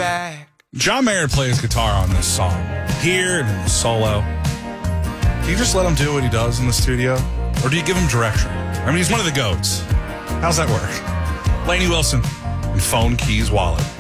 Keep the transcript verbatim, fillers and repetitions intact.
back. John Mayer plays guitar on this song. Here and in the solo. Do you just let him do what he does in the studio? Or do you give him direction? I mean, he's one of the goats. How's that work? Lainey Wilson and Phone Keys Wallet.